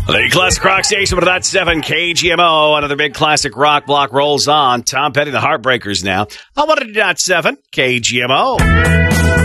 The Classic Rock Station with .7 KGMO. Another big classic rock block rolls on. Tom Petty, the Heartbreakers now. I wanted to .7 KGMO.